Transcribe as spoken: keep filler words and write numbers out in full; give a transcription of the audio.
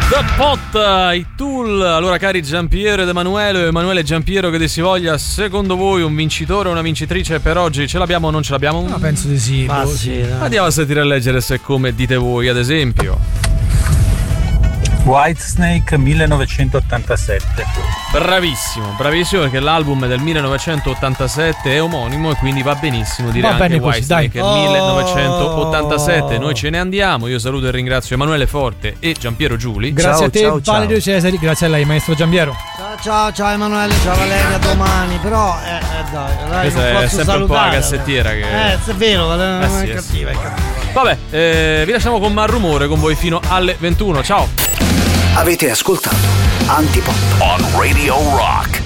The Pot, i Tool. Allora, cari Giampiero ed Emanuele, Emanuele e Giampiero, che si voglia, secondo voi un vincitore o una vincitrice per oggi ce l'abbiamo o non ce l'abbiamo? No, penso di sì. Ma sì, no. Andiamo a sentire a leggere se come dite voi, ad esempio. Whitesnake millenovecentottantasette. Bravissimo, bravissimo, perché l'album è del millenovecentottantasette, è omonimo e quindi va benissimo dire Va anche bene così, Whitesnake dai. millenovecentottantasette. Noi ce ne andiamo, io saluto e ringrazio Emanuele Forte e Giampiero Giuli. Grazie Ciao, a te, ciao, ciao. Valerio Cesari, grazie a lei, maestro Giampiero. Ciao, ciao, ciao Emanuele, ciao Valeria, domani. Però, eh, eh dai, dai, Questa non è posso sempre un po' la salutare. cassettiera che... Eh, se è vero, Valeria, Eh non sì, è eh cattiva, è cattiva. Vabbè, eh, vi lasciamo con Malrumore con voi fino alle ventuno. Ciao. Avete ascoltato Antipop on Radio Rock.